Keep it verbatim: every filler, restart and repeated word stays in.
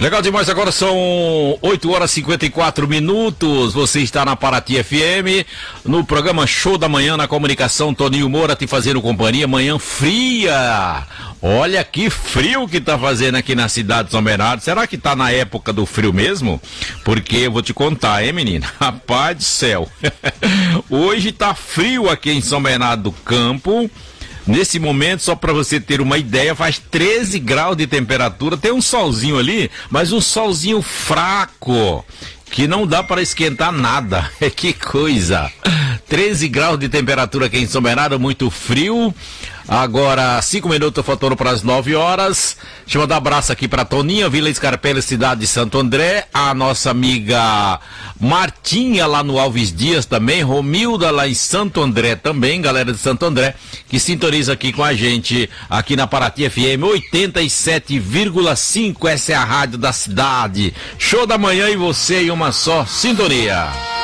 Legal demais, agora são oito horas e cinquenta e quatro minutos, você está na Paraty F M, no programa Show da Manhã, na comunicação, Toninho Moura te fazendo companhia, manhã fria, olha que frio que tá fazendo aqui na cidade de São Bernardo, será que tá na época do frio mesmo? Porque eu vou te contar, hein menina, rapaz do céu, hoje tá frio aqui em São Bernardo do Campo. Nesse momento, só para você ter uma ideia, faz treze graus de temperatura, tem um solzinho ali, mas um solzinho fraco, que não dá para esquentar nada. Que coisa! treze graus de temperatura aqui em São Bernardo, muito frio. Agora, cinco minutos faltando para as nove horas. Deixa eu mandar um abraço aqui para Toninha, Vila Scarpelli, cidade de Santo André. A nossa amiga Martinha lá no Alves Dias também. Romilda lá em Santo André também, galera de Santo André, que sintoniza aqui com a gente, aqui na Paraty F M oitenta e sete vírgula cinco. Essa é a rádio da cidade. Show da manhã e você em uma só sintonia.